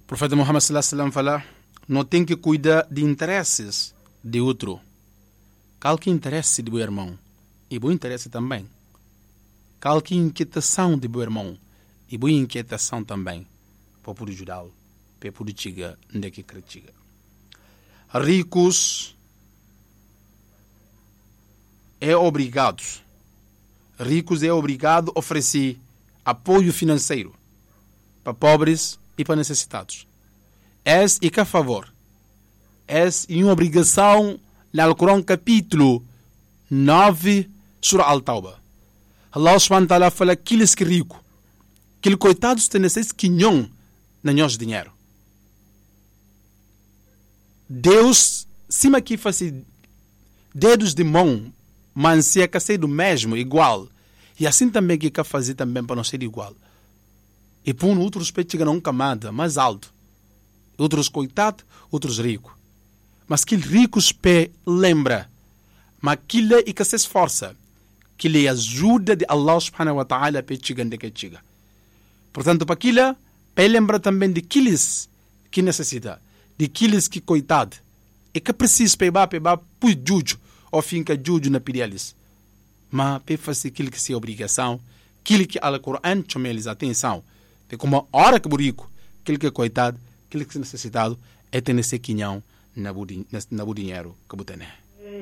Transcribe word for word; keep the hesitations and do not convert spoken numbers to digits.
profeta Muhammad sallallahu alaihi wasallam fala: não tem que cuidar de interesses de outro. Qualquer interesse de meu irmão e bom interesse também. Qualquer inquietação de meu irmão e boa inquietação também, para poder ajudá-lo, para poder chegar onde é que critica. Ricos é obrigado, ricos é obrigado a oferecer apoio financeiro para pobres e para necessitados. Esse é que a favor. Essa é uma obrigação no Alcorão capítulo nove, Surah Al-Tawbah. Allah subhanahu wa ta'ala fala que aqueles que ricos, que coitados têm necessidade que não na nosso dinheiro. Deus, cima que faz dedos de mão, mas se é que ser do mesmo, igual. E assim também que quer fazer também para não ser igual. E por um outro respeito chega a uma camada mais alto. Outros coitados, outros ricos. Mas que ricos pé lembra, mas aquilo é que se esforça, que lhe ajuda de Allah subhanahu wa ta'ala para chegar onde que chega. Portanto, para aquilo, para lembrar também de aqueles que necessita, de aqueles que coitado, e que precisa pegar, pegar, por jujo, ou fim que jujo na pedialis. Mas para fazer aquilo que é obrigação, aquilo que o Corão chama eles a atenção, de como a hora que o rico, aquilo que é coitado, aquilo que é necessitado, é ter nesse quinhão na bu dinheiro que você tem.